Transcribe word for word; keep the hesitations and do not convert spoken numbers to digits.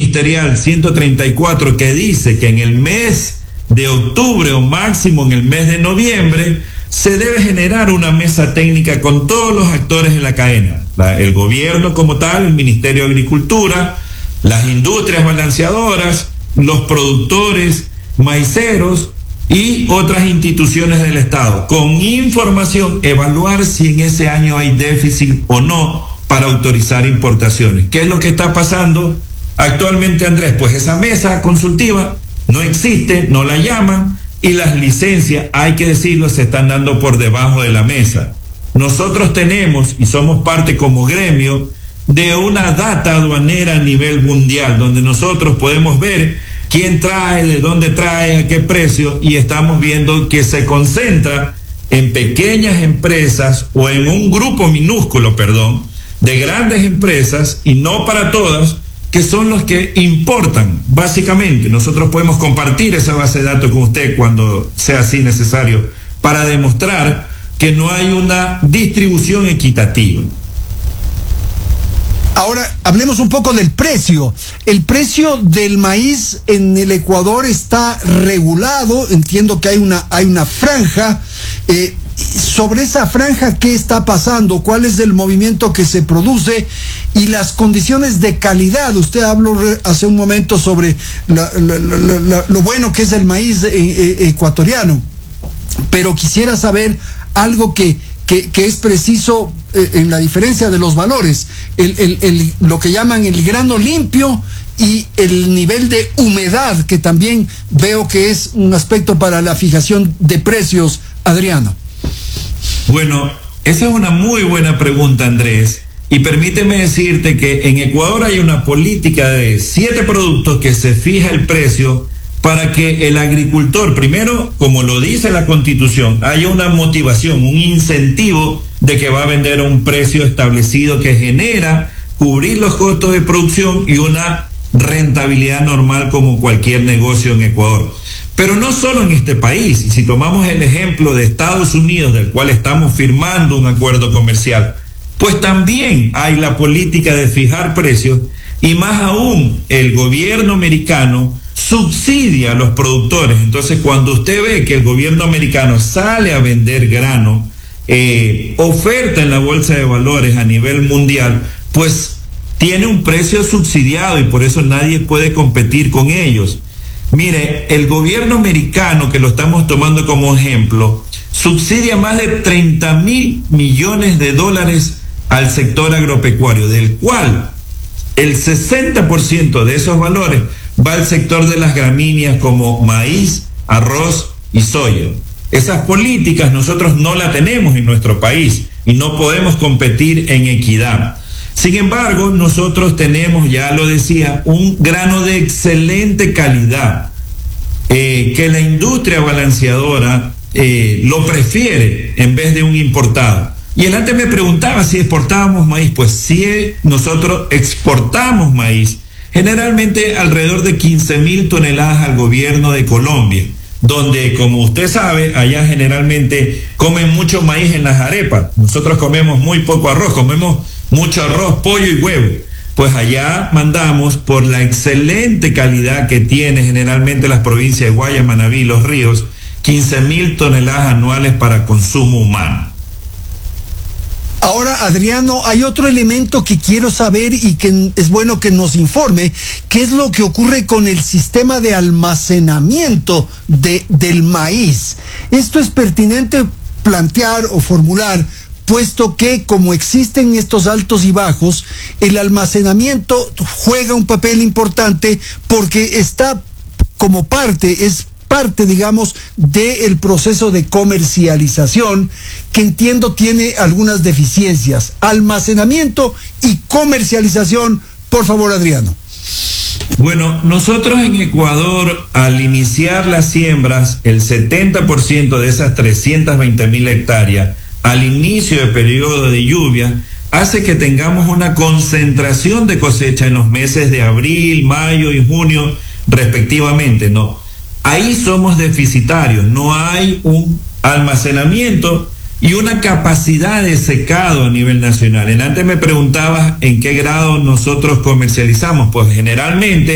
ministerial ciento treinta y cuatro que dice que en el mes de octubre o máximo en el mes de noviembre se debe generar una mesa técnica con todos los actores de la cadena, la, el gobierno como tal, el Ministerio de Agricultura, las industrias balanceadoras, los productores maiceros y otras instituciones del Estado, con información, evaluar si en ese año hay déficit o no para autorizar importaciones. ¿Qué es lo que está pasando actualmente, Andrés? Pues esa mesa consultiva no existe, no la llaman, y las licencias, hay que decirlo, se están dando por debajo de la mesa. Nosotros tenemos, y somos parte como gremio, de una data aduanera a nivel mundial, donde nosotros podemos ver quién trae, de dónde trae, a qué precio, y estamos viendo que se concentra en pequeñas empresas o en un grupo minúsculo, perdón, de grandes empresas, y no para todas, que son los que importan, básicamente. Nosotros podemos compartir esa base de datos con usted cuando sea así necesario, para demostrar que no hay una distribución equitativa. Ahora, hablemos un poco del precio. El precio del maíz en el Ecuador está regulado, entiendo que hay una, hay una franja. Eh, sobre esa franja, ¿qué está pasando? ¿Cuál es el movimiento que se produce? Y las condiciones de calidad. Usted habló hace un momento sobre la, la, la, la, lo bueno que es el maíz eh, eh, ecuatoriano, pero quisiera saber algo que, que, que es preciso eh, en la diferencia de los valores, el, el, el, lo que llaman el grano limpio y el nivel de humedad, que también veo que es un aspecto para la fijación de precios, Adriano. Bueno, esa es una muy buena pregunta, Andrés, y permíteme decirte que en Ecuador hay una política de siete productos que se fija el precio para que el agricultor, primero, como lo dice la Constitución, haya una motivación, un incentivo de que va a vender a un precio establecido que genera cubrir los costos de producción y una rentabilidad normal como cualquier negocio en Ecuador. Pero no solo en este país, y si tomamos el ejemplo de Estados Unidos, del cual estamos firmando un acuerdo comercial, pues también hay la política de fijar precios, y más aún el gobierno americano subsidia a los productores. Entonces, cuando usted ve que el gobierno americano sale a vender grano, eh, oferta en la bolsa de valores a nivel mundial, pues tiene un precio subsidiado y por eso nadie puede competir con ellos. Mire, el gobierno americano, que lo estamos tomando como ejemplo, subsidia más de treinta mil millones de dólares al sector agropecuario, del cual el sesenta por ciento de esos valores va al sector de las gramíneas como maíz, arroz y soya. Esas políticas nosotros no las tenemos en nuestro país y no podemos competir en equidad. Sin embargo, nosotros tenemos, ya lo decía, un grano de excelente calidad, eh, que la industria balanceadora eh, lo prefiere en vez de un importado. Y él antes me preguntaba si exportábamos maíz. Pues sí, nosotros exportamos maíz, generalmente alrededor de quince mil toneladas al gobierno de Colombia, donde, como usted sabe, allá generalmente comen mucho maíz en las arepas. Nosotros comemos muy poco arroz, comemos mucho arroz, pollo y huevo. Pues allá mandamos, por la excelente calidad que tiene generalmente las provincias de Guaya, Manabí y Los Ríos, quince mil toneladas anuales para consumo humano. Ahora, Adriano, hay otro elemento que quiero saber y que es bueno que nos informe, ¿qué es lo que ocurre con el sistema de almacenamiento de, del maíz? Esto es pertinente plantear o formular, puesto que como existen estos altos y bajos, el almacenamiento juega un papel importante porque está como parte, es parte, digamos, del proceso de comercialización, que entiendo tiene algunas deficiencias. Almacenamiento y comercialización, por favor, Adriano. Bueno, nosotros en Ecuador, al iniciar las siembras, el setenta por ciento de esas trescientas veinte mil hectáreas, al inicio del periodo de lluvia, hace que tengamos una concentración de cosecha en los meses de abril, mayo y junio, respectivamente, ¿no? Ahí somos deficitarios, no hay un almacenamiento y una capacidad de secado a nivel nacional. En antes me preguntabas en qué grado nosotros comercializamos, pues generalmente